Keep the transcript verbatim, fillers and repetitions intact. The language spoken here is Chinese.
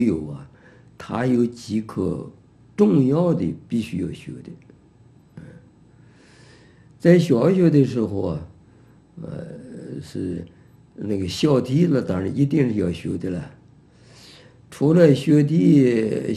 有啊，它有几科重要的必须要学的。在小学的时候啊，呃，是那个小题了，当然一定是要学的了。除了学题，